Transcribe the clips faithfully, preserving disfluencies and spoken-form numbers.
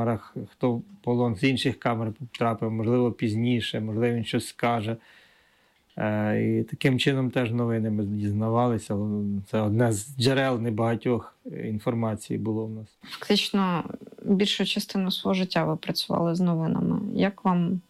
камерах, хто в полон з інших камер потрапив, можливо, пізніше, можливо, він щось скаже. І таким чином теж новини ми дізнавалися. Це одне з джерел небагатьох інформації було в нас. Фактично, більшу частину свого життя ви працювали з новинами. Як вам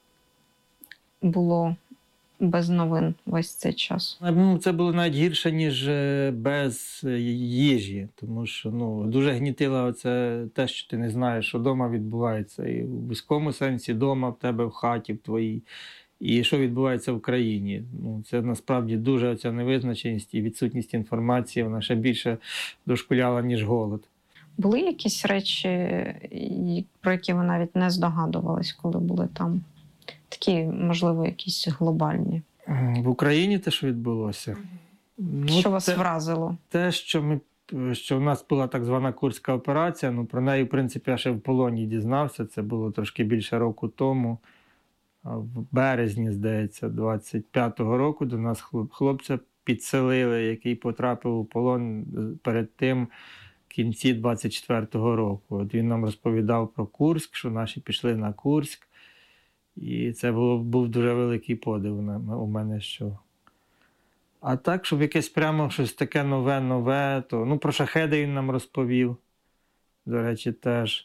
було без новин весь цей час? Це було навіть гірше, ніж без їжі, тому що ну, дуже гнітило оце те, що ти не знаєш, що вдома відбувається. І в близькому сенсі вдома, в тебе в хаті, в твоїй. І що відбувається в країні. Ну, це насправді дуже оця невизначеність і відсутність інформації, вона ще більше дошкуляла, ніж голод. Були якісь речі, про які ви навіть не здогадувались, коли були там? Такі, можливо, якісь глобальні? В Україні те, що відбулося? Ну, що вас те, вразило? Те, що, ми, що в нас була так звана Курська операція, ну, про неї, в принципі, я ще в полоні дізнався, це було трошки більше року тому. В березні, здається, двадцять п'ятого року до нас хлопця підселили, який потрапив у полон перед тим в кінці двадцять четвертого року. От він нам розповідав про Курськ, що наші пішли на Курськ. І це було, був дуже великий подив у мене, що... А так, щоб якесь прямо щось таке нове-нове, то... Ну, про шахеди він нам розповів, до речі, теж.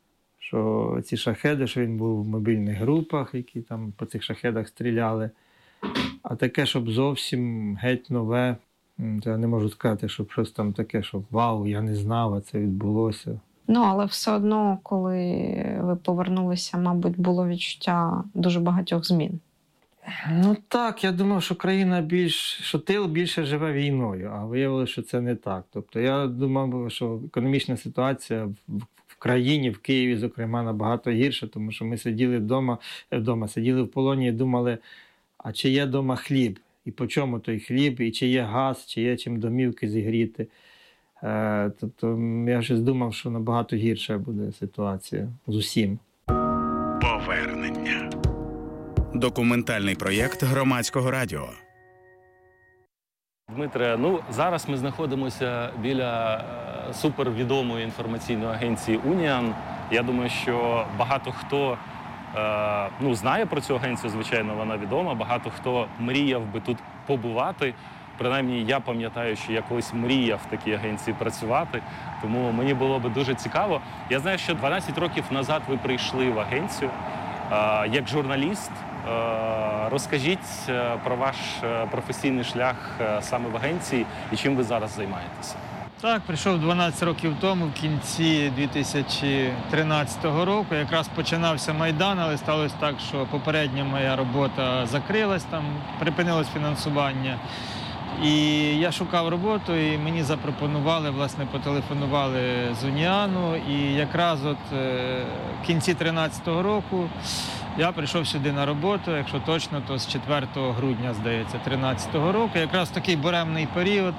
Що ці шахеди, що він був в мобільних групах, які там по цих шахедах стріляли. А таке, щоб зовсім геть нове, то я не можу сказати, щоб щось там таке, що вау, я не знав, а це відбулося. Ну, але все одно, коли ви повернулися, мабуть, було відчуття дуже багатьох змін. Ну так, я думав, що країна більш, що тил більше живе війною, а виявилося, що це не так. Тобто я думав, що економічна ситуація в в країні, в Києві, зокрема, набагато гірше, тому що ми сиділи вдома, вдома сиділи в полоні і думали, а чи є вдома хліб, і по чому той хліб, і чи є газ, чи є чим домівки зігріти. Е, тобто я щось думав, що набагато гірша буде ситуація з усім. Повернення. Документальний проєкт Громадського радіо. Дмитре, ну зараз ми знаходимося біля супервідомої інформаційної агенції «Уніан». Я думаю, що багато хто е, ну, знає про цю агенцію, звичайно, вона відома. Багато хто мріяв би тут побувати. Принаймні, я пам'ятаю, що я колись мріяв в такій агенції працювати, тому мені було би дуже цікаво. Я знаю, що дванадцять років назад ви прийшли в агенцію е, як журналіст. Розкажіть про ваш професійний шлях саме в агенції і чим ви зараз займаєтеся. Так, прийшов дванадцять років тому, в кінці дві тисячі тринадцятого року. Якраз починався Майдан, але сталося так, що попередня моя робота закрилась, там припинилось фінансування. І я шукав роботу, і мені запропонували, власне, потелефонували з Уніану. І якраз от в кінці тринадцятого року я прийшов сюди на роботу, якщо точно, то з четвертого грудня, здається, тринадцятого року. Якраз такий буремний період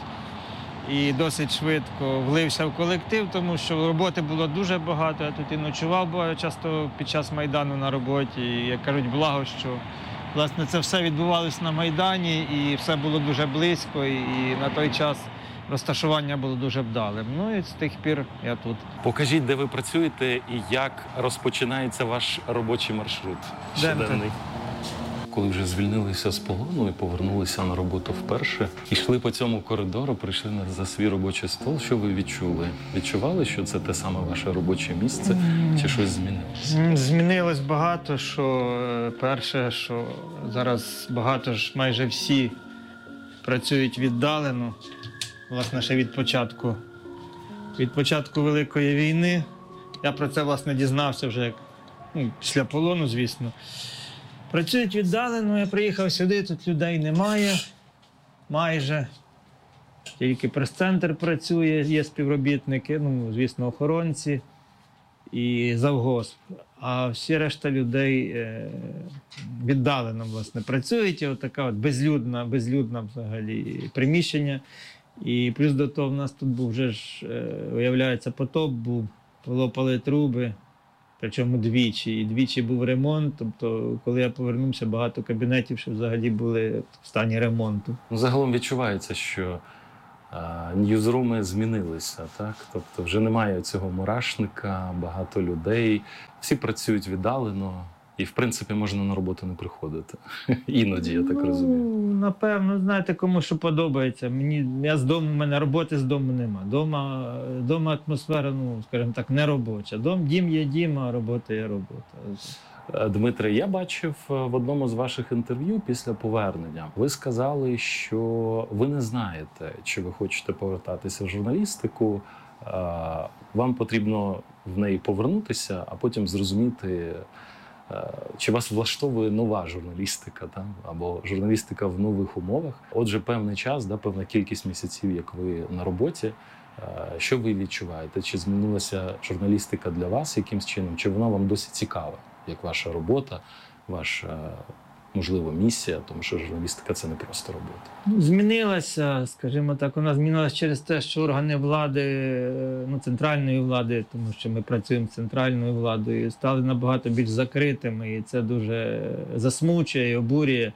і досить швидко влився в колектив, тому що роботи було дуже багато. Я тут і ночував часто під час Майдану на роботі. І, як кажуть, благо, що власне це все відбувалося на Майдані і все було дуже близько, і на той час розташування було дуже вдалим. Ну і з тих пір я тут. Покажіть, де ви працюєте і як розпочинається ваш робочий маршрут щоденний. Коли вже звільнилися з полону і повернулися на роботу вперше, йшли по цьому коридору, прийшли за свій робочий стол. Що ви відчули? Відчували, що це те саме ваше робоче місце, чи щось змінилося? Змінилось багато, що перше, що зараз багато ж, майже всі працюють віддалено, власне, ще від початку, від початку Великої війни. Я про це, власне, дізнався вже як, ну, після полону, звісно. Працюють віддалено, я приїхав сюди, тут людей немає, майже. Тільки прес-центр працює, є співробітники, ну, звісно, охоронці і завгосп. А всі решта людей е, віддалено, власне, працюють. І от така от безлюдна, безлюдна взагалі приміщення. І плюс до того в нас тут був вже ж, е, виявляється, потоп був, полопали труби. Причому двічі. І двічі був ремонт. Тобто, коли я повернувся, багато кабінетів ще взагалі були в стані ремонту. Загалом відчувається, що а, ньюзруми змінилися, так? Тобто вже немає цього мурашника, багато людей, всі працюють віддалено. І, в принципі, можна на роботу не приходити. Іноді, я так розумію. Ну, напевно, знаєте, кому що подобається. Мені, я з дому, в мене роботи з дому нема. Дома, дома атмосфера, ну, скажімо так, не робоча. Дом, дім є дім, а робота є робота. Дмитре, я бачив в одному з ваших інтерв'ю після повернення, ви сказали, що ви не знаєте, чи ви хочете повертатися в журналістику. Вам потрібно в неї повернутися, а потім зрозуміти, чи вас влаштовує нова журналістика, там, або журналістика в нових умовах. Отже, певний час, да, певна кількість місяців, як ви на роботі. Що ви відчуваєте? Чи змінилася журналістика для вас якимсь чином? Чи вона вам досі цікава, як ваша робота, ваша, можливо, місія? Тому що журналістика – це не просто робота. Змінилася, скажімо так, вона змінилася через те, що органи влади, ну, центральної влади, тому що ми працюємо з центральною владою, стали набагато більш закритими, і це дуже засмучує і обурює.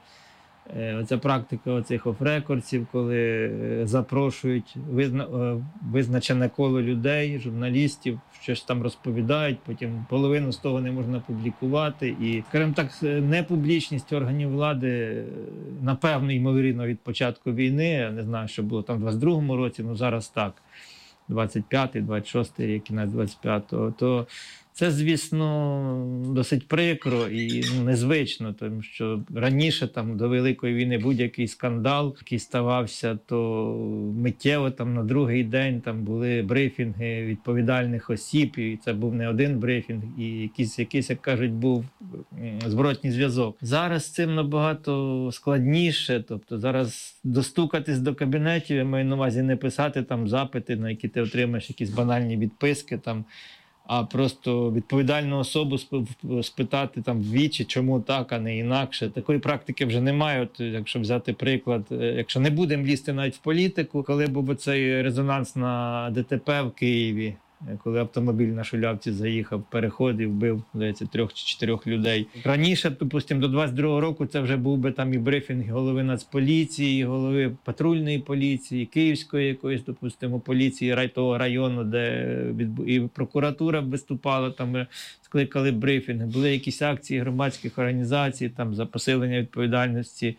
Оця практика оцих оф-рекордсів, коли запрошують визна... визначене коло людей, журналістів, щось там розповідають, потім половину з того не можна публікувати. І, скажімо так, непублічність органів влади, напевно, ймовірно, від початку війни, я не знаю, що було там в двадцять другому році, ну зараз так, двадцять п'ятий, двадцять шостий рік, кінець двадцять п'ятого, то це, звісно, досить прикро і ну, незвично, тому що раніше там, до Великої війни будь-який скандал, який ставався, то миттєво там, на другий день там, були брифінги відповідальних осіб, і це був не один брифінг, і якийсь, якийсь як кажуть, був зворотній зв'язок. Зараз з цим набагато складніше, тобто зараз достукатись до кабінетів, я маю на увазі не писати там запити, на які ти отримаєш якісь банальні відписки, там, а просто відповідальну особу спитати там ввічі, чому так, а не інакше. Такої практики вже немає. От, якщо взяти приклад, якщо не будемо лізти навіть в політику, коли був оцей резонанс на ДТП в Києві, коли автомобіль на Шулявці заїхав в переход і вбив, здається, трьох чи чотирьох людей. Раніше, допустимо, до двадцять другого року це вже був би там і брифінг голови Нацполіції, голови патрульної поліції, Київської якоїсь, допустимо, поліції того району, де і прокуратура виступала, там скликали брифінги. Були якісь акції громадських організацій там за посилення відповідальності.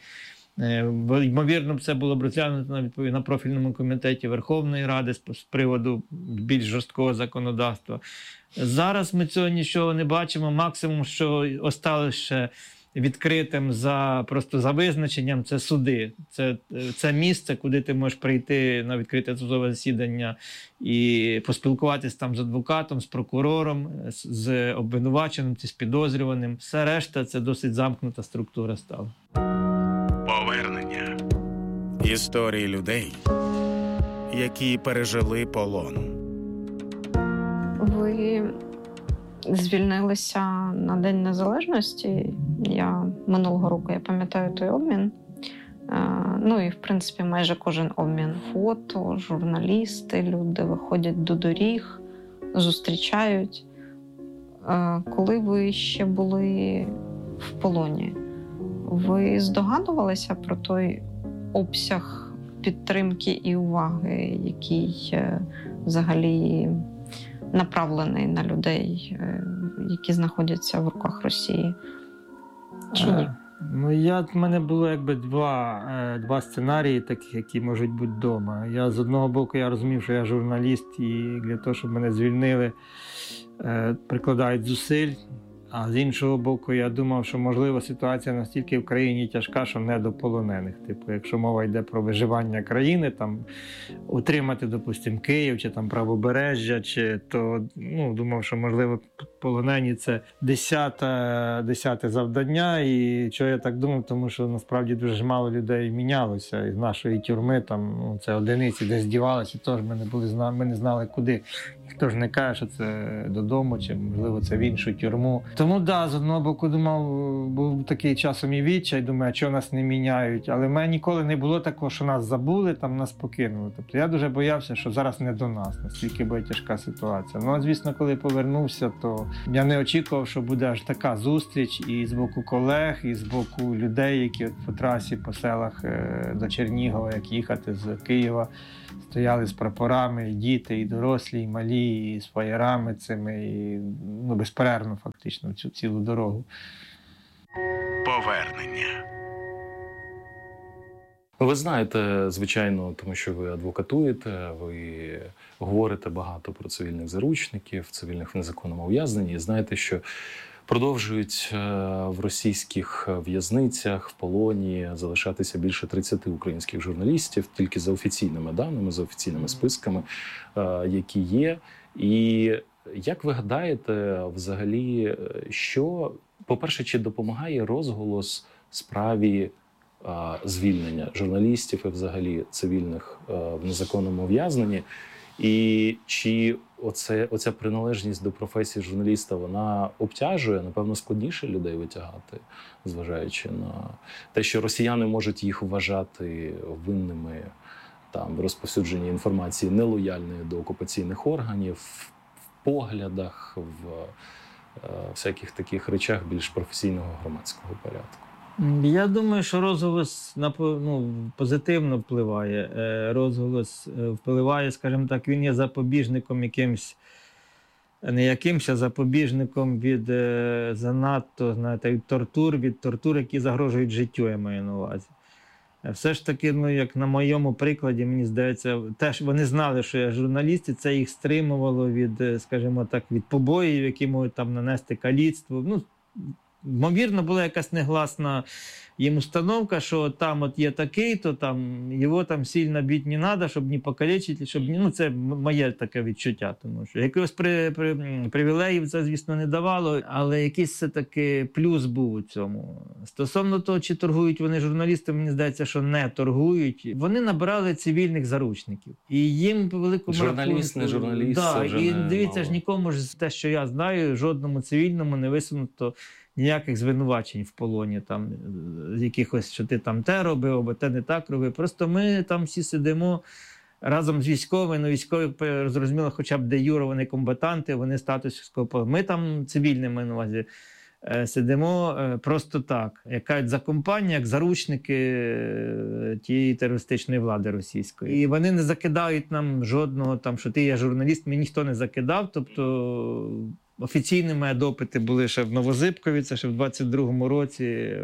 Ймовірно, це було б розглянуто на, на профільному комітеті Верховної Ради з приводу більш жорсткого законодавства. Зараз ми цього нічого не бачимо. Максимум, що осталось ще відкритим за, просто за визначенням, це суди. Це, це місце, куди ти можеш прийти на відкрите судове засідання і поспілкуватися там з адвокатом, з прокурором, з обвинуваченим, з підозрюваним. Все решта – це досить замкнута структура стала. Повернення. Історії людей, які пережили полон. Ви звільнилися на День Незалежності. Я минулого року, я пам'ятаю той обмін. Ну і, в принципі, майже кожен обмін. Фото, журналісти, люди виходять до доріг, зустрічають. Коли ви ще були в полоні, ви здогадувалися про той обсяг підтримки і уваги, який взагалі направлений на людей, які знаходяться в руках Росії? Чи ні? Ну, я, в мене було якби два, два сценарії таких, які можуть бути вдома. Я з одного боку я розумів, що я журналіст, і для того, щоб мене звільнили, прикладають зусиль. А з іншого боку, я думав, що, можливо, ситуація настільки в країні тяжка, що не до полонених. Типу, якщо мова йде про виживання країни, там, утримати, допустимо, Київ, чи там Правобережжя, чи, то, ну, думав, що, можливо, полонені – це десяте, десяте завдання. І чого я так думав, тому що, насправді, дуже мало людей мінялося. Із нашої тюрми, там, ну, це одиниці десь дівалися, тож ми не, були, ми не знали, куди. Ніхто ж не каже, що це додому, чи, можливо, це в іншу тюрму. Тому да, з одного боку думав, був такий часом і відчай, думаю, а чого нас не міняють. Але в мене ніколи не було такого, що нас забули, там нас покинули. Тобто я дуже боявся, що зараз не до нас, настільки буде тяжка ситуація. Ну, а звісно, коли повернувся, то я не очікував, що буде аж така зустріч і з боку колег, і з боку людей, які от по трасі, по селах до Чернігова, як їхати з Києва, стояли з прапорами, і діти, і дорослі, і малі, і з фаєрами цими, і ну, безперервно фактично цю цілу дорогу. Повернення. Ви знаєте, звичайно, тому що ви адвокатуєте, ви говорите багато про цивільних заручників, цивільних в незаконному ув'язненні, і знаєте, що продовжують в російських в'язницях, в полоні залишатися більше тридцяти українських журналістів, тільки за офіційними даними, за офіційними списками, які є. І як ви гадаєте, взагалі, що, по-перше, чи допомагає розголос справі звільнення журналістів і взагалі цивільних в незаконному ув'язненні? І чи оце, оця приналежність до професії журналіста, вона обтяжує, напевно, складніше людей витягати, зважаючи на те, що росіяни можуть їх вважати винними там, в розповсюдженні інформації нелояльної до окупаційних органів, в поглядах, в е, всяких таких речах більш професійного громадського порядку? Я думаю, що розголос ну, позитивно впливає. Розголос впливає, скажімо так, він є запобіжником якимсь, не якимсь, а запобіжником від занадто, знаєте, від тортур, від тортур, які загрожують життю, я маю на увазі. Все ж таки, ну, як на моєму прикладі, мені здається, теж вони знали, що я журналіст, і це їх стримувало від, скажімо так, від побоїв, які можуть там нанести каліцтво. Ну, ймовірно, була якась негласна їм установка, що там от є такий, то там його там сильно бити не треба, щоб не покалечити, щоб ну це моє таке відчуття, тому що якогось при, при, привілеїв це, звісно, не давало, але якийсь все-таки плюс був у цьому. Стосовно того, чи торгують вони журналістами, мені здається, що не торгують. Вони набирали цивільних заручників. І їм по великому журналіст, не журналіст, да, це вже і не дивіться мало. ж, нікому ж те, що я знаю, жодному цивільному не висунуто ніяких звинувачень в полоні, там, якихось, що ти там те робив, або те не так робив. Просто ми там всі сидимо разом з військовими, ну військові, зрозуміло, хоча б де юре, вони комбатанти, вони статус військового полону. Ми там цивільними, на увазі, сидимо просто так, як кажуть, за компанію, як заручники тієї терористичної влади російської. І вони не закидають нам жодного, там, що ти є журналіст, мені ніхто не закидав, тобто офіційними допити були ще в Новозибкові, це ще в двадцять другому році,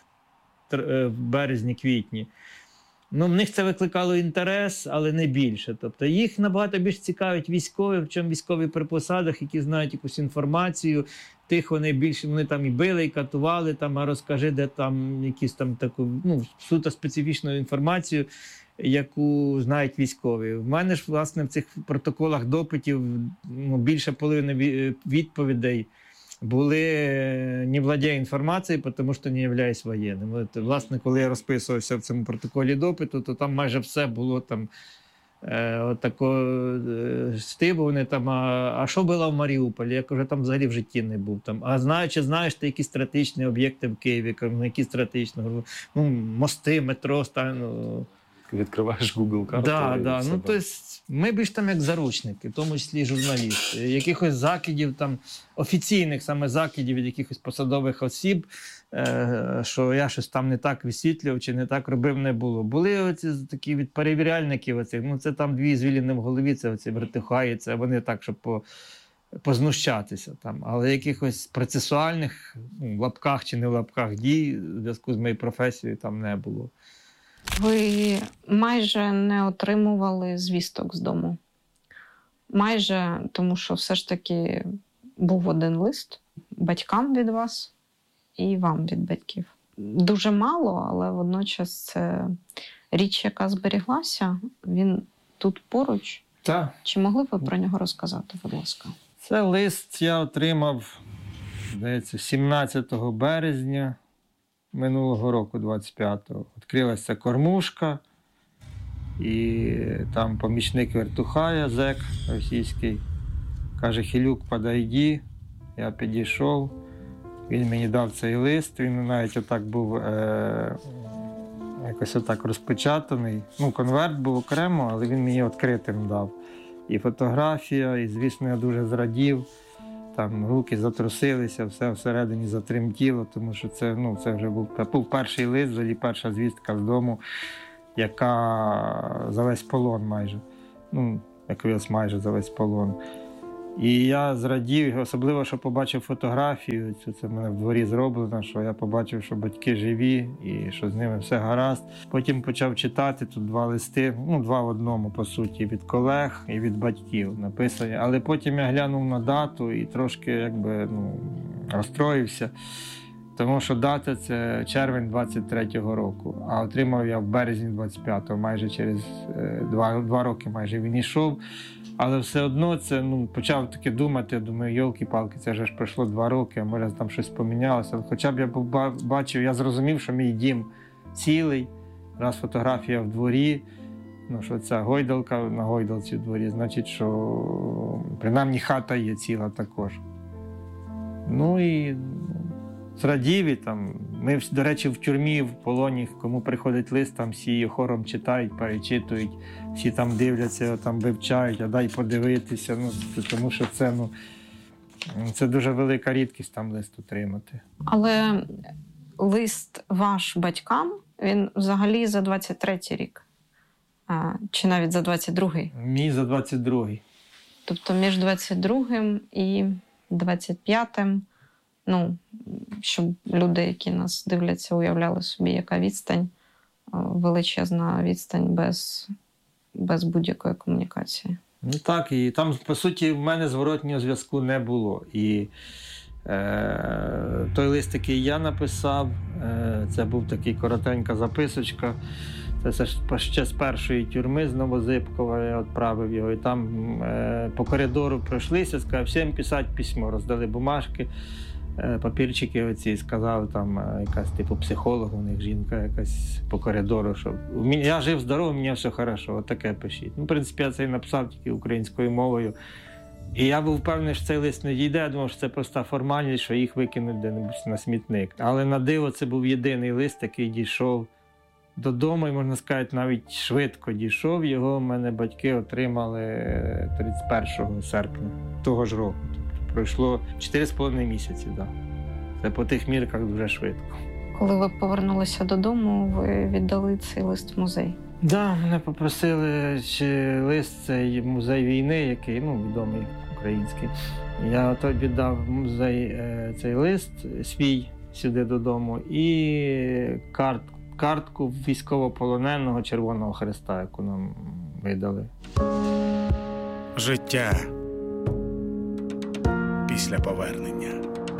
в березні-квітні. Ну, в них це викликало інтерес, але не більше. Тобто їх набагато більш цікавить військові, в чому військові при посадах, які знають якусь інформацію. Тих вони більше, вони там і били, і катували, там, а розкажи, де там якісь там таку, ну, суто специфічну інформацію, яку знають військові. В мене ж, власне, в цих протоколах допитів ну, більше половини відповідей були «не владею інформацією, тому що не являюсь воєнним». От, власне, коли я розписувався в цьому протоколі допиту, то там майже все було там е, от такого е, стиву. Вони там, а, а що було в Маріуполі? Я кажу, там взагалі в житті не був. Там, а знаю, чи знаєш ти якісь стратегічні об'єкти в Києві? Кажу, які стратегічні? Ну, мости, метро, ну, відкриваєш Google карту. Да, да. Ну, то есть, ми більш там як заручники, в тому числі і журналісти. Якихось закидів, там, офіційних саме закидів від якихось посадових осіб, е, що я щось там не так висвітлював чи не так робив, не було. Були оці такі від перевіряльників, оці, ну це там дві звіліни в голові, це оці вертихаї, це вони так, щоб по, познущатися там. Але якихось процесуальних, ну, в лапках чи не в лапках дій в зв'язку з моєю професією там не було. Ви майже не отримували звісток з дому. Майже, тому що все ж таки був один лист батькам від вас і вам від батьків. Дуже мало, але водночас це річ, яка зберіглася. Він тут поруч. Так. Чи могли б ви про нього розказати, будь ласка? Це лист я отримав, здається, сімнадцятого березня минулого року, двадцять п'ятого. Відкрилася кормушка, і там помічник Вертухая, зек російський, каже: «Хилюк, подойди». Я підійшов, Він мені дав цей лист, він навіть отак був е- якось отак розпечатаний. Ну, конверт був окремо, але він мені відкритим дав. І фотографія, і, звісно, я дуже зрадів. Там руки затрусилися, все всередині затремтіло, тому що це, ну, це вже був, був перший лист, взагалі перша звістка з дому, яка за весь полон майже. Ну, якраз майже за весь полон. І я зрадів, особливо, що побачив фотографію, це в мене в дворі зроблено, що я побачив, що батьки живі і що з ними все гаразд. Потім почав читати, тут два листи, ну, два в одному, по суті, від колег і від батьків написані. Але потім я глянув на дату і трошки, якби, ну, розстроївся, тому що дата – це червень двадцять третього року, а отримав я в березні двадцять п'ятого, майже через два, два роки майже він йшов. Але все одно це, ну, почав таки думати, думаю, йолки-палки, це вже ж пройшло два роки, а може там щось помінялося. Хоча б я бачив, я зрозумів, що мій дім цілий, раз фотографія в дворі, ну, що ця гойдалка на гойдалці в дворі, значить, що принаймні хата є ціла також. Ну і зрадів, і там, ми, до речі, в тюрмі, в полоні, кому приходить лист, там всі хором читають, перечитують, всі там дивляться, там вивчають, а дай подивитися, ну, тому що це, ну, це дуже велика рідкість там лист отримати. Але лист ваш батькам, він взагалі за двадцять третій рік? А, чи навіть за двадцять другий? Мій за двадцять другий. Тобто між двадцять другим і двадцять п'ятим, ну, щоб люди, які нас дивляться, уявляли собі, яка відстань, величезна відстань без, без будь-якої комунікації. Ну так, і там, по суті, в мене зворотнього зв'язку не було. І е, той лист, який я написав, е, це був такий коротенька записочка. Це ще з першої тюрми, з Новозипкова, я відправив його. І там е, по коридору пройшлися, сказав, всім писати письмо, роздали бумажки. Папірчики оці, сказав, там якась типу психолог, у них жінка якась по коридору, що я жив здоровий, у мене все хорошо, от таке пишіть. Ну, в принципі, я це і написав тільки українською мовою. І я був впевнений, що цей лист не дійде, я думав, що це проста формальність, що їх викинуть де-небудь на смітник. Але на диво це був єдиний лист, який дійшов додому, і, можна сказати, навіть швидко дійшов. Його в мене батьки отримали тридцять першого серпня того ж року. Пройшло чотири з половиною місяці, так. Да. Це по тих мірках дуже швидко. Коли ви повернулися додому, ви віддали цей лист в музей? Так, да, мене попросили, чи лист цей музей війни, який, ну, відомий український. Я ото віддав в музей е, цей лист свій сюди додому і карт, картку військовополоненого Червоного Хреста, яку нам видали. Життя після повернення.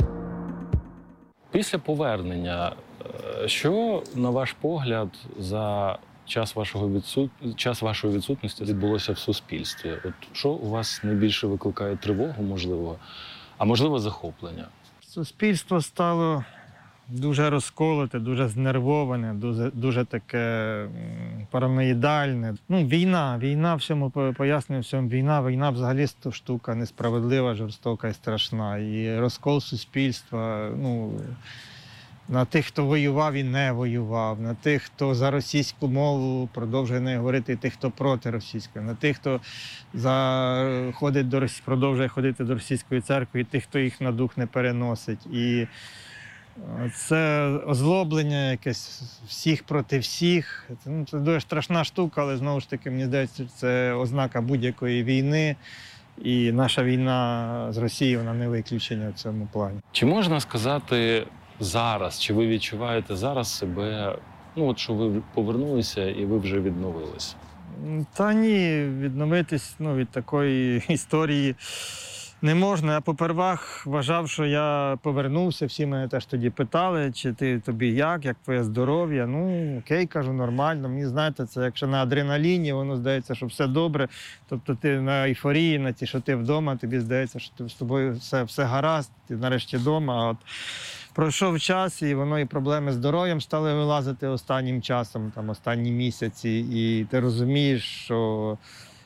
Після повернення, що, на ваш погляд, за час, вашого відсут... час вашої відсутності відбулося в суспільстві? От що у вас найбільше викликає тривогу, можливо, а можливо, захоплення? Суспільство стало дуже розколоте, дуже знервоване, дуже, дуже таке параноїдальне. Ну, війна, війна всьому пояснює всьому. Війна, війна взагалі штука несправедлива, жорстока і страшна. І розкол суспільства, ну, на тих, хто воював і не воював, на тих, хто за російську мову продовжує не говорити, і тих, хто проти російської, на тих, хто за... ходить до... продовжує ходити до російської церкви, і тих, хто їх на дух не переносить. І це озлоблення якесь всіх проти всіх. Це, ну, це дуже страшна штука, але знову ж таки, мені здається, це ознака будь-якої війни. І наша війна з Росією, вона не виключення в цьому плані. Чи можна сказати зараз, чи ви відчуваєте зараз себе, ну от що ви повернулися і ви вже відновилися? Та ні, відновитись, ну, від такої історії не можна. Я попервах вважав, що я повернувся, всі мене теж тоді питали, чи ти, тобі як, як твоє здоров'я. Ну, окей, кажу, нормально. Мені, знаєте, це якщо на адреналіні, воно здається, що все добре. Тобто ти на ейфорії, на ті, що ти вдома, тобі здається, що ти, з тобою все, все гаразд, ти нарешті вдома. А от пройшов час, і воно і проблеми з здоров'ям стали вилазити останнім часом, там, останні місяці. І ти розумієш, що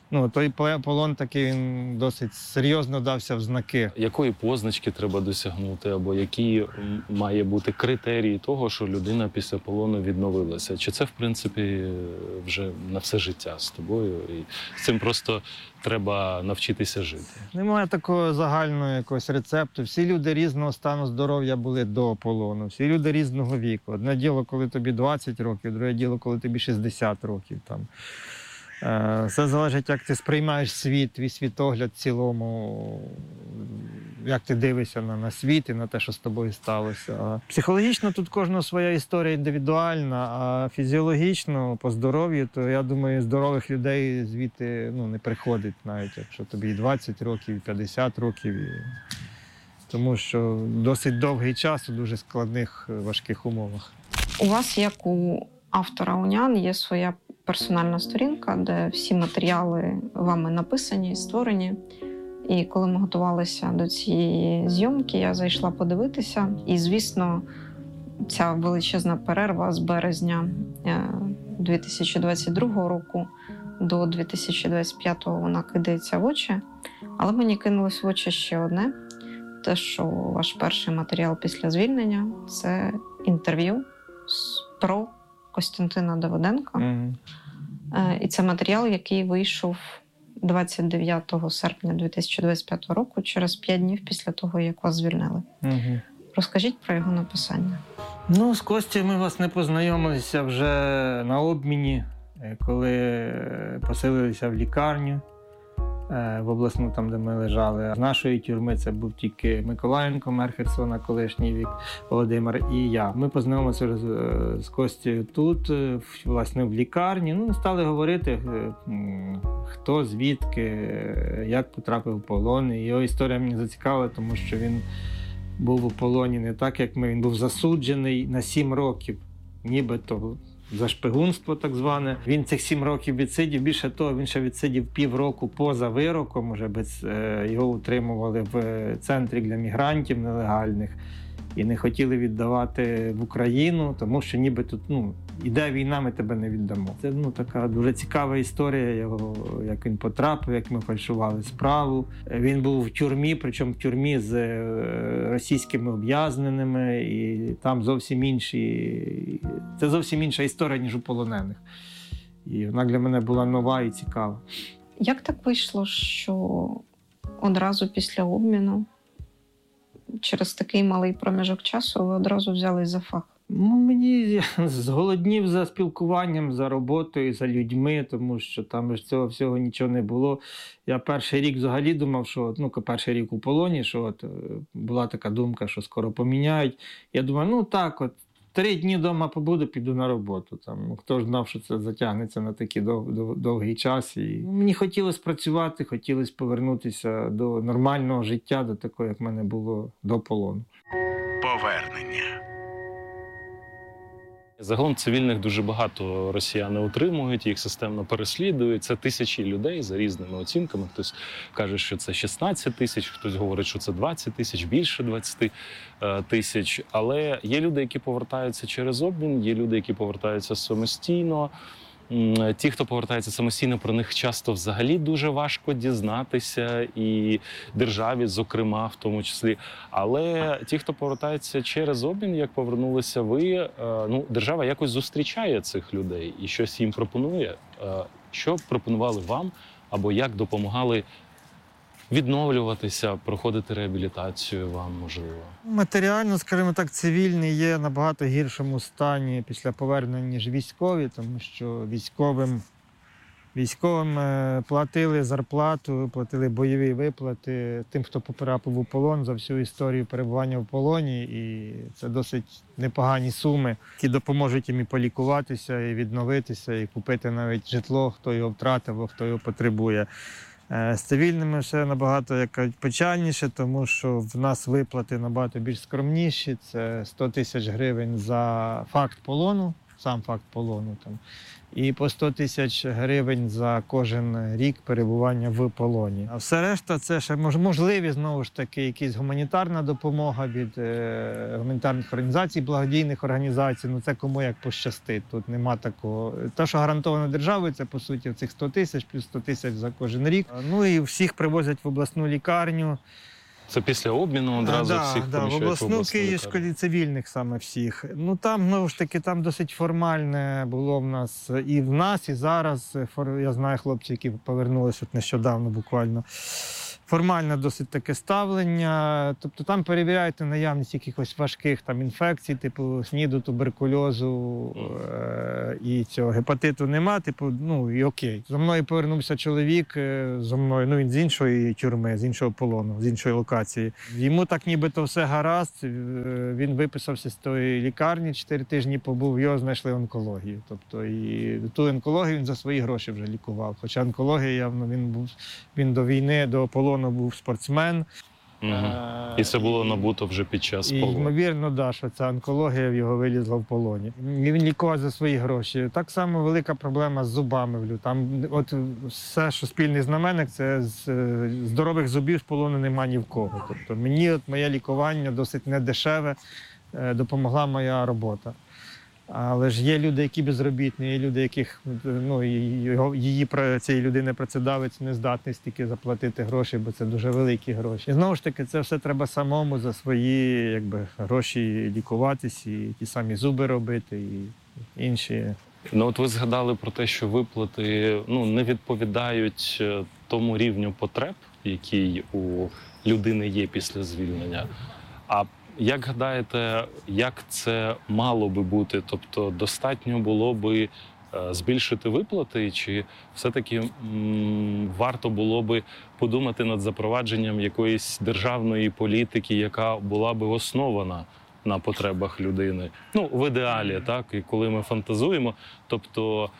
Ну, той полон такий, він досить серйозно дався в знаки. Якої позначки треба досягнути, або які м, має бути критерії того, що людина після полону відновилася? Чи це, в принципі, вже на все життя з тобою? І з цим просто треба навчитися жити? Немає такого загального якогось рецепту. Всі люди різного стану здоров'я були до полону, всі люди різного віку. Одне діло, коли тобі двадцять років, друге діло, коли тобі шістдесят років. Там. Все залежить, як ти сприймаєш світ, твій світогляд в цілому, як ти дивишся на, на світ і на те, що з тобою сталося. А психологічно тут кожна своя історія індивідуальна, а фізіологічно, по здоров'ю, то я думаю, здорових людей звідти ну, не приходить навіть, якщо тобі і двадцять років, і п'ятдесят років. І... Тому що досить довгий час у дуже складних, важких умовах. У вас, як у автора «Уніан», є своя персональна сторінка, де всі матеріали вами написані і створені. І коли ми готувалися до цієї зйомки, я зайшла подивитися. І, звісно, ця величезна перерва з березня дві тисячі двадцять другого року до дві тисячі двадцять п'ятого вона кидається в очі. Але мені кинулось в очі ще одне. Те, що ваш перший матеріал після звільнення – це інтерв'ю про Костянтина Давиденка. Mm-hmm. І це матеріал, який вийшов двадцять дев'ятого серпня дві тисячі двадцять п'ятого року, через п'ять днів після того, як вас звільнили. Mm-hmm. Розкажіть про його написання. Ну, з Костю ми власне познайомилися вже на обміні, коли поселилися в лікарню в обласну, там, де ми лежали. З нашої тюрми це був тільки Миколаєнко, мер Херсона, колишній вік, Володимир і я. Ми познайомилися з, з Костю тут, власне, в лікарні. Ну, стали говорити, хто, звідки, як потрапив в полон. І його історія мені зацікавила, тому що він був у полоні не так, як ми. Він був засуджений на сім років, нібито за шпигунство так зване. Він цих сім років відсидів. Більше того, він ще відсидів півроку поза вироком. Уже без, е, його утримували в центрі для мігрантів нелегальних і не хотіли віддавати в Україну, тому що ніби тут, ну, іде війна, ми тебе не віддамо. Це ну, така дуже цікава історія його, як він потрапив, як ми фальшували справу. Він був в тюрмі, причому в тюрмі з російськими ув'язненими, і там зовсім інші, це зовсім інша історія, ніж у полонених. І вона для мене була нова і цікава. Як так вийшло, що одразу після обміну, через такий малий проміжок часу, ви одразу взялись за фах? Ну, мені зголоднів за спілкуванням, за роботою, за людьми, тому що там ж цього всього нічого не було. Я перший рік взагалі думав, що, ну, перший рік у полоні, що от була така думка, що скоро поміняють. Я думаю, ну так, от три дні вдома побуду, піду на роботу. Там, хто ж знав, що це затягнеться на такий дов, дов, довгий час. І мені хотілося працювати, хотілося повернутися до нормального життя, до такого, як в мене було до полону. Повернення. Загалом цивільних дуже багато росіяни утримують, їх системно переслідують. Це тисячі людей за різними оцінками. Хтось каже, що це шістнадцять тисяч, хтось говорить, що це двадцять тисяч, більше двадцять тисяч. Але є люди, які повертаються через обмін, є люди, які повертаються самостійно. Ті, хто повертається самостійно, про них часто взагалі дуже важко дізнатися, і державі, зокрема, в тому числі. Але ті, хто повертається через обмін, як повернулися ви, ну, держава якось зустрічає цих людей і щось їм пропонує. Що пропонували вам, або як допомагали відновлюватися, проходити реабілітацію вам, можливо? Матеріально, скажімо так, цивільні є в набагато гіршому стані після повернення, ніж військові, тому що військовим, військовим платили зарплату, платили бойові виплати тим, хто потрапив у полон за всю історію перебування в полоні. І це досить непогані суми, які допоможуть їм і полікуватися, і відновитися, і купити навіть житло, хто його втратив, хто його потребує. З цивільними все набагато як печальніше, тому що в нас виплати набагато більш скромніші. Це сто тисяч гривень за факт полону. сам факт полону. Там. І по сто тисяч гривень за кожен рік перебування в полоні. А все решта це ще можливі, знову ж таки, якась гуманітарна допомога від е, гуманітарних організацій, благодійних організацій. Ну це кому як пощастить. Тут нема такого. Те, що гарантовано державою, це по суті цих сто тисяч, плюс сто тисяч за кожен рік. Ну і всіх привозять в обласну лікарню. Це після обміну одразу да, всіх да, в поміщають обласну в обласну Київську лікарню? цивільних саме всіх. Ну там, знову ж таки, там досить формальне було в нас і в нас, і зараз. Я знаю хлопців, які повернулися от нещодавно буквально. Формальне досить таке ставлення. Тобто там перевіряєте наявність якихось важких там інфекцій, типу СНІДу, туберкульозу е- і цього гепатиту нема, типу, ну і окей. За мною повернувся чоловік, е- зо мною, ну він з іншої тюрми, з іншого полону, з іншої локації. Йому так нібито все гаразд, е- він виписався з тої лікарні, чотири тижні побув, його знайшли онкологію. Тобто і ту онкологію він за свої гроші вже лікував. Хоча онкологія явно він був, він до війни, до полону був спортсмен. Угу. І це було набуто вже під час І, полону. ймовірно, да, що ця онкологія в його вилізла в полоні. І він лікував за свої гроші. Так само велика проблема з зубами. Там от все, що спільний знаменник, це з е, здорових зубів з полону нема ні в кого. Тобто мені от моє лікування досить недешеве, е, допомогла моя робота. Але ж є люди, які безробітні, є люди, яких ну, його, її цієї людини працедавець не здатний стільки заплатити гроші, бо це дуже великі гроші. І знову ж таки, це все треба самому за свої якби, гроші лікуватись, і ті самі зуби робити, і інші. Ну от ви згадали про те, що виплати ну, не відповідають тому рівню потреб, який у людини є після звільнення. А як гадаєте, як це мало би бути? Тобто достатньо було би е, збільшити виплати, чи все-таки м, варто було би подумати над запровадженням якоїсь державної політики, яка була би основана на потребах людини? Ну, в ідеалі, так, і коли ми фантазуємо, тобто,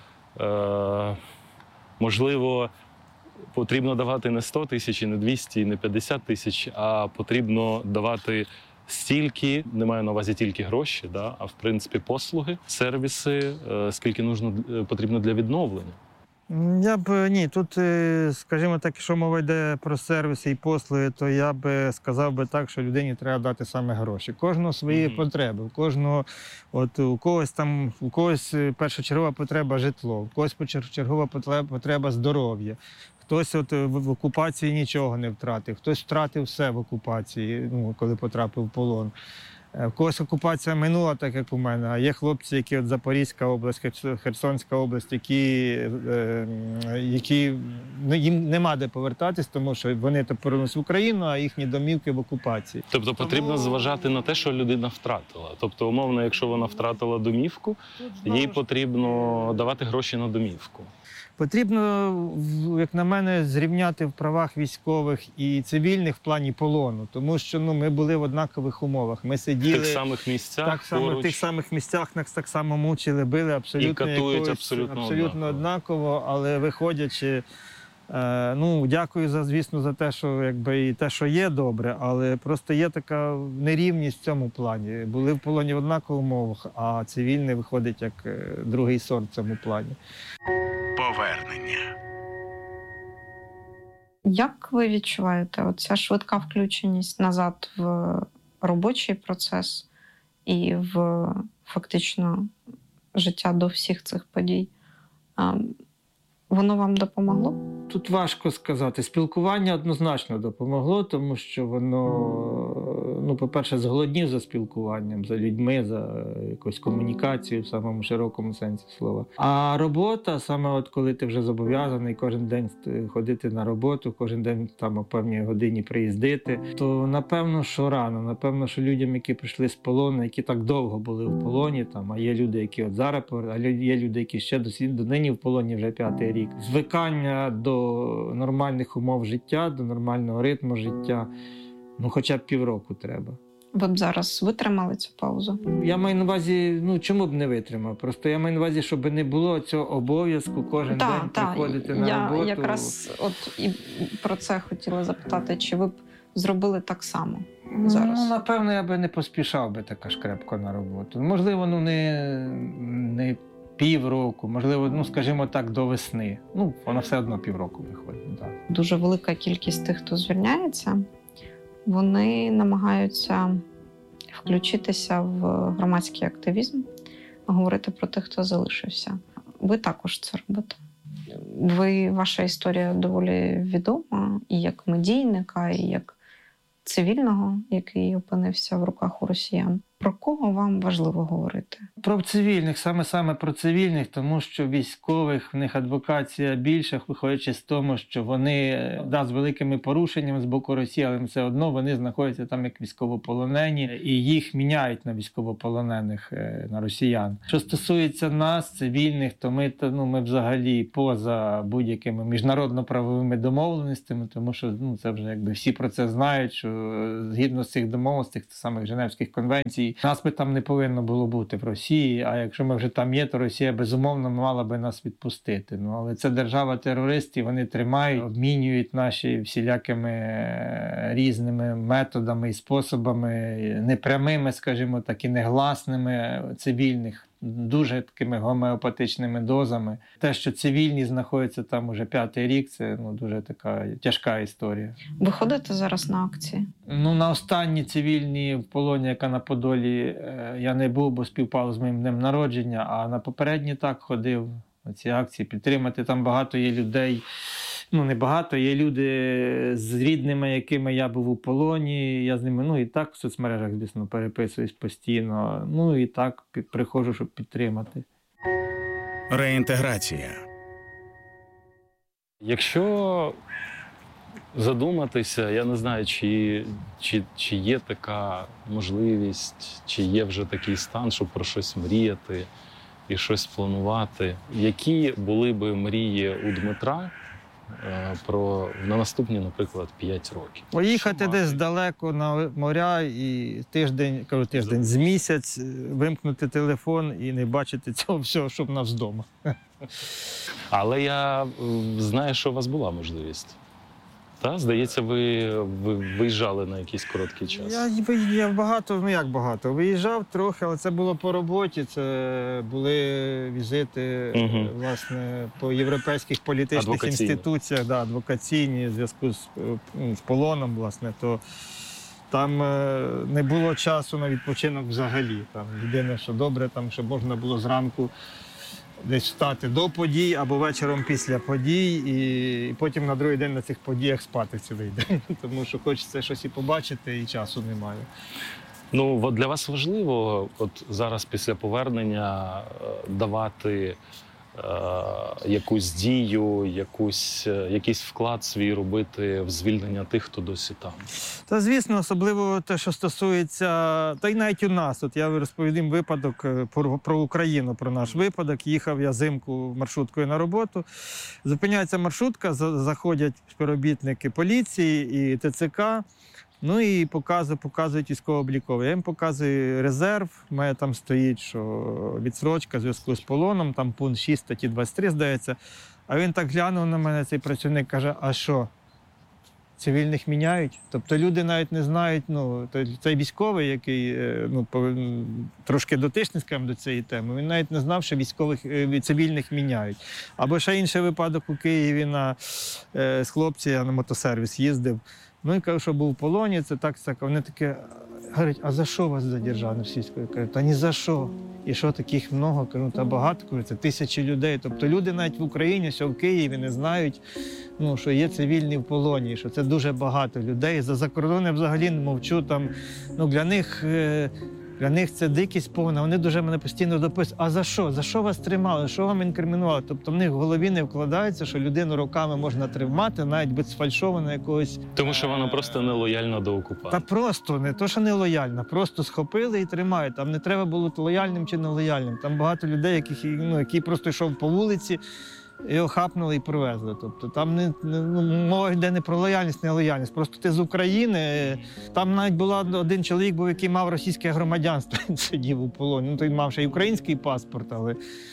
е, можливо, потрібно давати не сто тисяч, і не двісті, і не п'ятдесят тисяч, а потрібно давати стільки, не маю на увазі тільки гроші, да, а в принципі послуги, сервіси, е, скільки нужно, потрібно для відновлення. Я б ні, тут, скажімо так, якщо мова йде про сервіси і послуги, то я б сказав би так, що людині треба дати саме гроші. Кожного свої mm-hmm. потреби, у кожного, от у когось там, у когось першочергова потреба житло, у когось першочергова потреба здоров'я. Хтось от в окупації нічого не втратив, хтось втратив все в окупації, ну, коли потрапив в полон. В когось окупація минула, так як у мене, а є хлопці, які от Запорізька область, Херсонська область, які, е, які ну, їм нема де повертатись, тому що вони то повернулись в Україну, а їхні домівки в окупації. Тобто потрібно тому... зважати на те, що людина втратила. Тобто, умовно, якщо вона втратила домівку, їй потрібно давати гроші на домівку. Потрібно, як на мене, зрівняти в правах військових і цивільних в плані полону, тому що ну, ми були в однакових умовах. Ми сиділи в тих самих місцях, так само, в тих самих місцях нас так само мучили, били абсолютно, і катують якось, абсолютно, абсолютно однаково. однаково, але виходячи, е, ну, дякую, за, звісно, за те, що якби, і те, що є добре, але просто є така нерівність в цьому плані. Були в полоні в однакових умовах, а цивільний виходить як другий сорт в цьому плані. Повернення. Як ви відчуваєте оця швидка включеність назад в робочий процес і в фактично життя до всіх цих подій? Воно вам допомогло? Тут важко сказати. Спілкування однозначно допомогло, тому що воно, ну, по-перше, зголоднів за спілкуванням, за людьми, за якусь комунікацію в самому широкому сенсі слова. А робота, саме от коли ти вже зобов'язаний кожен день ходити на роботу, кожен день там о певній годині приїздити, то напевно, що рано. Напевно, що людям, які прийшли з полону, які так довго були в полоні, там, а є люди, які от зараз, а є люди, які ще до, до нині в полоні вже п'ятий рік. Звикання до нормальних умов життя, до нормального ритму життя, ну хоча б півроку треба. Ви б зараз витримали цю паузу? Я маю на увазі, ну чому б не витримав? Просто я маю на увазі, щоб не було цього обов'язку кожен та, день та. приходити на я роботу. Я якраз от і про це хотіла запитати, чи ви б зробили так само? зараз? Ну, напевно, я би не поспішав би так аж крепко на роботу. Можливо, ну не, не півроку, можливо, ну, скажімо так, до весни. Ну, воно все одно півроку виходить, так. Дуже велика кількість тих, хто звільняється, вони намагаються включитися в громадський активізм, говорити про тих, хто залишився. Ви також це робите. Ви, ваша історія доволі відома і як медійника, і як цивільного, який опинився в руках у росіян. Про кого вам важливо говорити? Про цивільних, саме-саме про цивільних, тому що військових, в них адвокація більша, виходячи з тому, що вони, да, з великими порушеннями з боку Росії, але все одно вони знаходяться там як військовополонені, і їх міняють на військовополонених, на росіян. Що стосується нас, цивільних, то ми, то, ну, ми взагалі поза будь-якими міжнародно-правовими домовленостями, тому що, ну, це вже якби всі про це знають, що згідно з цих домовленостей, тих самих Женевських конвенцій, нас би там не повинно було бути в Росії, а якщо ми вже там є, то Росія, безумовно, мала би нас відпустити. Ну, але це держава-терорист, і вони тримають, обмінюють наші всілякими різними методами і способами, непрямими, скажімо так, і негласними цивільних, дуже такими гомеопатичними дозами. Те, що цивільні знаходяться там уже п'ятий рік, це, ну, дуже така тяжка історія. Ви ходите зараз на акції? Ну, на останній цивільній в полоні, яка на Подолі, я не був, бо співпало з моїм днем народження, а на попередні так ходив на ці акції підтримати. Там багато є людей, ну не багато, є люди з рідними, якими я був у полоні, я з ними, ну і так в соцмережах, звісно, переписуюсь постійно, ну і так приходжу, щоб підтримати. Реінтеграція. Якщо задуматися, я не знаю, чи, чи, чи є така можливість, чи є вже такий стан, щоб про щось мріяти і щось планувати. Які були би мрії у Дмитра е, про на наступні, наприклад, п'ять років? Поїхати десь далеко на моря і тиждень, кажу тиждень, з місяць вимкнути телефон і не бачити цього всього, щоб в нас вдома. Але я е, знаю, що у вас була можливість. Та, здається, ви, ви виїжджали на якийсь короткий час. Я виїжджав багато, ну як багато, виїжджав трохи, але це було по роботі, це були візити, Угу. власне, по європейських політичних Адвокаційні. інституціях, да, адвокаційні, в зв'язку з, ну, з полоном, власне, то там е, не було часу на відпочинок взагалі. Там єдине, що добре, там, щоб можна було зранку десь встати до подій або вечором після подій, і, і потім на другий день на цих подіях спати цілий день, тому що хочеться щось і побачити, і часу немає. Ну, от для вас важливо от зараз після повернення е, давати е, якусь дію, якусь, е, якийсь вклад свій робити в звільнення тих, хто досі там? Та, звісно, особливо те, що стосується, та й навіть у нас. От я розповім випадок про, про Україну, про наш випадок. Їхав я взимку маршруткою на роботу. Зупиняється маршрутка, заходять співробітники поліції і ТЦК. Ну і показують, показують військово-обліковий. Я їм показую резерв, у мене там стоїть, що відсрочка в зв'язку з полоном, там пункт шість статті двадцять три, здається. А він так глянув на мене, цей працівник, каже, а що, цивільних міняють? Тобто люди навіть не знають, ну, цей військовий, який, ну, трошки дотичний, скажімо, до цієї теми, він навіть не знав, що військових, цивільних міняють. Або ще інший випадок у Києві на, з хлопця, я на мотосервіс їздив. Ну і кажу, що був в полоні, це так, так. Вони таке говорять, а за що вас задержали російською? Кажу, та ні за що. І що таких много? Кажу, та багато, кажу, це тисячі людей. Тобто люди навіть в Україні, що в Києві не знають, ну, що є цивільні в полоні, що це дуже багато людей. За закордон я взагалі не мовчу, там, ну, для них... Для них це дикість повна, вони дуже мене постійно дописують, а за що? За що вас тримали? Що вам інкримінували? Тобто в них в голові не вкладається, що людину роками можна тримати, навіть без фальшованого якогось... Тому що вона просто нелояльна до окупанта. Та просто, не то, що не лояльна, просто схопили і тримають. Там не треба було лояльним чи нелояльним. Там багато людей, яких, ну, які просто йшов по вулиці, його хапнули і привезли. Тобто там не, не, ну, мова йде не про лояльність, не лояльність. Просто ти з України. Там навіть була один чоловік, був, який мав російське громадянство, він сидів у полоні. Ну, той мав ще й український паспорт, але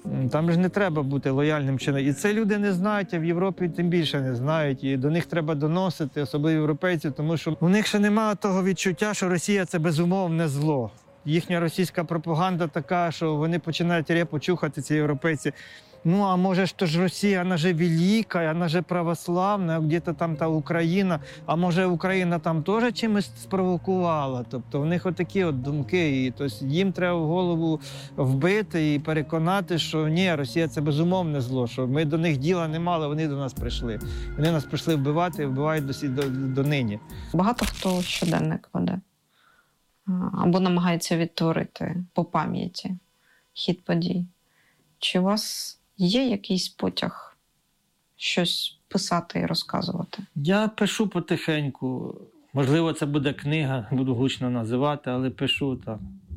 Там ж не треба бути лояльним чином. І це люди не знають, а в Європі тим більше не знають. І до них треба доносити, особливо європейців, тому що у них ще немає того відчуття, що Росія – це безумовне зло. Їхня російська пропаганда така, що вони починають репу чухати, ці європейці. Ну, а може ж то ж Росія, вона же велика, вона же православна, где-то там та Україна, а може Україна там теж чимось спровокувала. Тобто в них отакі от думки, і тобто, їм треба в голову вбити і переконати, що ні, Росія – це безумовне зло, що ми до них діла не мали, вони до нас прийшли. Вони нас прийшли вбивати і вбивають до, до, до нині. Багато хто щоденник веде або намагається відтворити по пам'яті хід подій. Чи у вас є якийсь потяг щось писати і розказувати? Я пишу потихеньку. Можливо, це буде книга, буду гучно називати, але пишу так.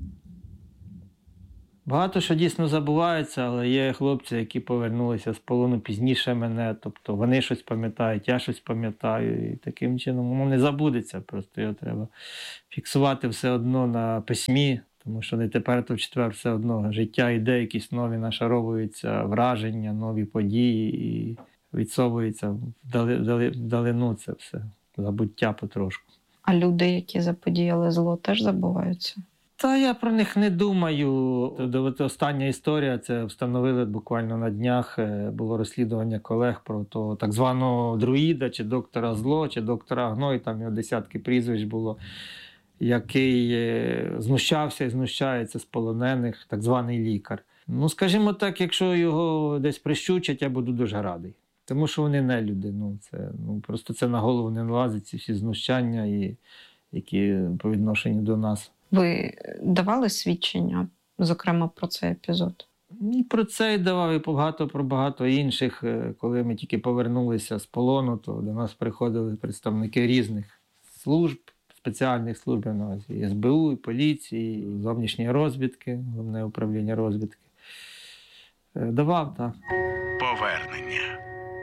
Багато що дійсно забувається, але є хлопці, які повернулися з полону пізніше мене. Тобто вони щось пам'ятають, я щось пам'ятаю. І таким чином воно не забудеться. Просто його треба фіксувати все одно на письмі. Тому що не тепер, то в четвер все одно життя йде, якісь нові нашаровуються враження, нові події і відсовується вдали, вдали, вдалину це все, забуття потрошку. А люди, які заподіяли зло, теж забуваються? Та я про них не думаю. Остання історія, це встановили буквально на днях, було розслідування колег про того так званого друїда, чи доктора Зло, чи доктора Гной, там його десятки прізвищ було, який знущався і знущається з полонених, так званий лікар. Ну, скажімо так, якщо його десь прищучать, я буду дуже радий. Тому що вони не люди. Ну, це, ну, просто це на голову не налазить, ці всі знущання, і, які по відношенню до нас. Ви давали свідчення, зокрема, про цей епізод? І про це й давав, і багато про багато інших. Коли ми тільки повернулися з полону, то до нас приходили представники різних служб, спеціальних служб, і ес бе у, і поліції, і зовнішньої розвідки, Головне управління розвідки. Давав, так. Повернення.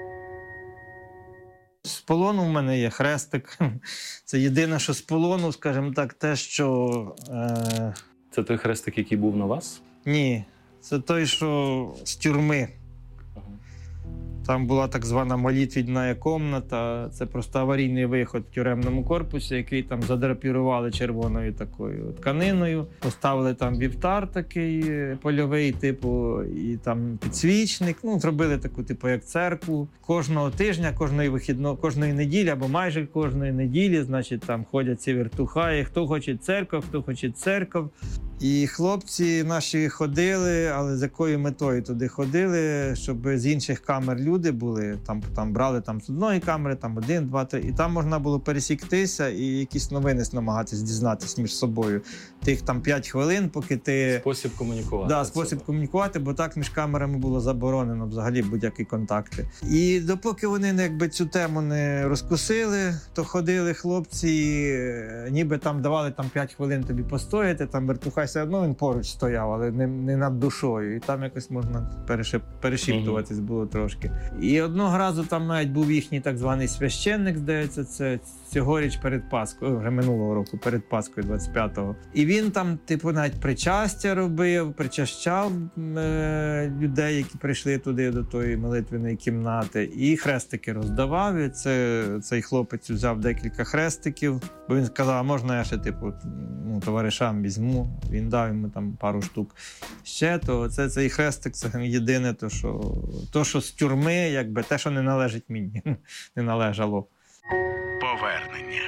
З полону в мене є хрестик. Це єдине, що з полону, скажімо так, те, що... Е... Це той хрестик, який був на вас? Ні, це той, що з тюрми. Там була так звана молитвідна кімната. Це просто аварійний виход в тюремному корпусі, який там задрапірували червоною такою тканиною. Поставили там вівтар такий польовий, типу, і там підсвічник. Ну, зробили таку, типу, як церкву. Кожного тижня, кожної вихідної, кожної неділі, або майже кожної неділі, значить, там ходять ці вертухаї. Хто хоче церков, хто хоче церков. І хлопці наші ходили, але з якою метою туди ходили, щоб з інших камер люди були, там, там брали там з одної камери, там один, два, три, і там можна було пересіктися і якісь новини намагатись дізнатися між собою. Тих там п'ять хвилин, поки ти... Спосіб комунікувати. Да, спосіб це. комунікувати, бо так між камерами було заборонено взагалі будь-які контакти. І допоки вони якби цю тему не розкусили, то ходили хлопці, ніби там давали там п'ять хвилин тобі постояти, там вертухай все одно він поруч стояв, але не, не над душою. І там якось можна перешип, перешіптуватись було трошки. І одного разу там навіть був їхній так званий священник, здається, це цьогоріч перед Паскою, вже минулого року, перед Паскою двадцять п'ятого. І він там, типу, навіть причастя робив, причащав е- людей, які прийшли туди до тої молитвеної кімнати, і хрестики роздавав. І це, цей хлопець взяв декілька хрестиків, бо він сказав, а можна я ще, типу, ну, товаришам візьму. Він дав йому там пару штук ще, то це цей хрестик, це єдине, то що, то, що з тюрми, якби те, що не належить мені, не належало. Повернення.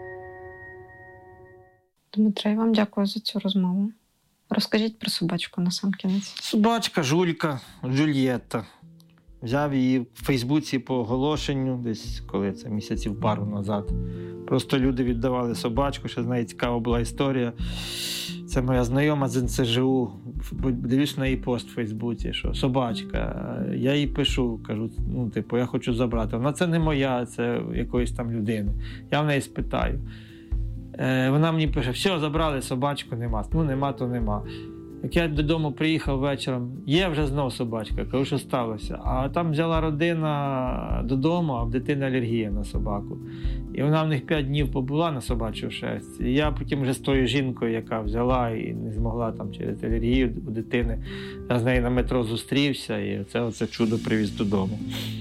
Дмитре, я вам дякую за цю розмову. Розкажіть про собачку на сам кінець. Собачка Жулька, Джульєтта. Взяв її в Фейсбуці по оголошенню, десь коли це місяців пару назад. Просто люди віддавали собачку, ще з неї цікава була історія. Це моя знайома з ен це же у. Дивлюсь на її пост в Фейсбуці, що собачка. Я їй пишу, кажу, ну, типу, я хочу забрати. Вона це не моя, це якоїсь там людини. Я в неї спитаю. Е, вона мені пише, все, забрали собачку, нема. Ну, нема, то нема. Як я додому приїхав вечором, є вже знов собачка, кажу, що сталося. А там взяла родина додому, а в дитини алергія на собаку. І вона в них п'ять днів побула на собачу шерсть. І я потім вже з тою жінкою, яка взяла і не змогла там через алергію у дитини, я з нею на метро зустрівся, і це оце чудо привіз додому.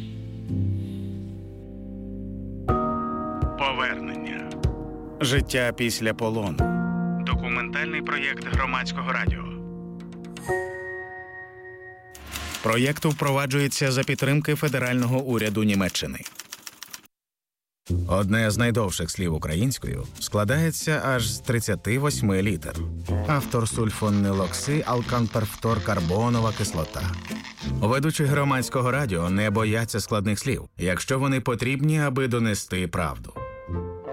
Повернення. Життя після полону. Документальний проєкт Громадського радіо. Проєкт впроваджується за підтримки федерального уряду Німеччини. Одне з найдовших слів українською складається аж з тридцяти восьми літер. Автор сульфонилокси алканперфторкарбонова кислота. Ведучі Громадського радіо не бояться складних слів, якщо вони потрібні, аби донести правду.